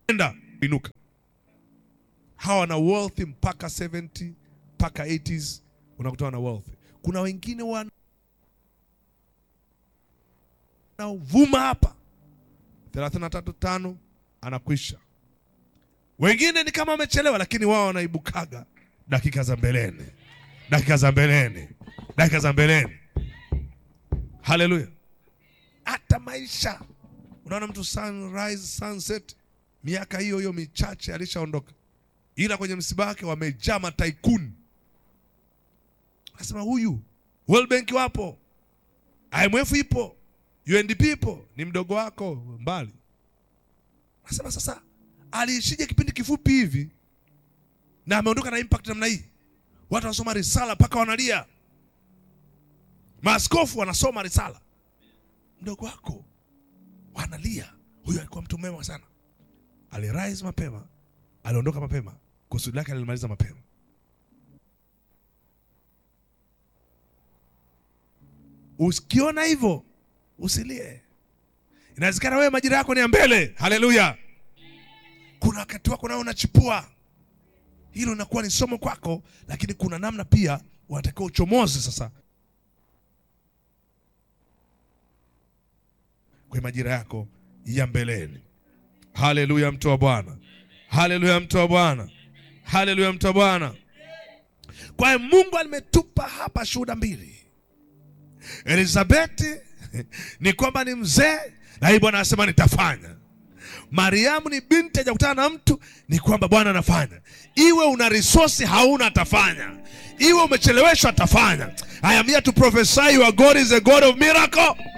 enda inuka. Hawa na wealth mpaka 70 mpaka 80s unakutana na wealth. Kuna wengine wanavuma hapa 33:5 anakwisha. Wengine ni kama wamechelewa, lakini wao wanaibukaga dakika za mbeleni. Dakika za mbeleni. Dakika za mbeleni. Haleluya. Hata maisha. Unaona mtu sunrise, sunset, miaka hiyo hiyo michache alishaondoka. Ila kwenye msiba wake wamejaa mataikuni. Nasema huyu, World Bank wapo, IMF ipo, UNDP ipo, ni mdogo wako mbali. Nasema sasa, aliishije kipindi kifupi hivi na ameondoka na impact namna hii? Watu wanasoma risala mpaka wanalia. Maaskofu wanasoma risala. Mdogo wako wanalia. Huyu alikuwa mtu mwema sana. Alirise mapema, aliondoka mapema, kusudi lake alimaliza mapema. Usikiona hivyo, usilie. Inawezekana wewe majira yako ni ya mbele. Haleluya. Kuna wakati wako nao unachipua. Hilo linakuwa ni somo kwako, lakini kuna namna pia unatakiwa uchomoze sasa kwa majira yako ya mbeleni. Haleluya mtu wa Bwana. Haleluya mtu wa Bwana. Haleluya mtu wa Bwana. Kwa hiyo Mungu alimetupa hapa shuhuda mbili. Elizabeth ni kwamba ni mzee na hii Bwana anasema nitafanya. Mariamu ni binti hajakutana na mtu, ni kwamba Bwana anafanya. Iwe una resource hauna atafanya. Iwe umecheleweshwa atafanya. I am here to prophesy your God is a God of miracle.